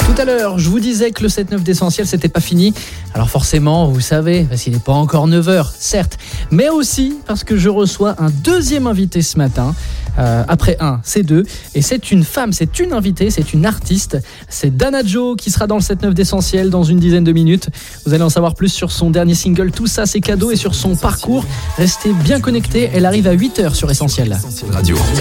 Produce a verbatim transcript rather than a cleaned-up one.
Tout à l'heure, je vous disais que le sept neuf d'Essentiel, c'était pas fini. Alors forcément, vous savez, parce qu'il n'est pas encore neuf heures, certes, mais aussi parce que je reçois un deuxième invité ce matin. Euh, après un, c'est deux. Et c'est une femme, c'est une invitée, c'est une artiste. C'est Dana Jo qui sera dans le sept neuf d'Essentiel dans une dizaine de minutes. Vous allez en savoir plus sur son dernier single, Tout ça, c'est cadeau, et sur son parcours. Restez bien connectés, elle arrive à huit heures sur Essentiel. Radio.